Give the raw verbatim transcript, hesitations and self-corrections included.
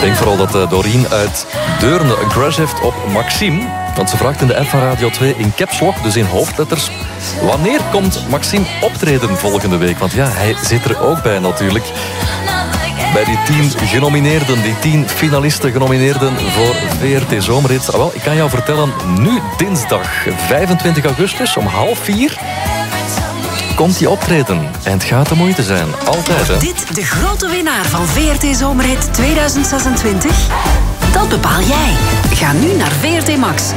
denk vooral dat uh, Doreen uit Deurne een crush heeft op Maxime. Want ze vraagt in de app van Radio twee in caps lock, dus in hoofdletters. Wanneer komt Maxime optreden volgende week? Want ja, hij zit er ook bij natuurlijk. Bij die tien genomineerden, die tien finalisten genomineerden voor V R T Zomerhits. Ah, wel, ik kan jou vertellen, nu dinsdag vijfentwintig augustus om half vier... komt hij optreden. En het gaat de moeite zijn. Altijd, hè. Dit de grote winnaar van V R T Zomerhit tweeduizend zesentwintig? Dat bepaal jij. Ga nu naar V R T Max.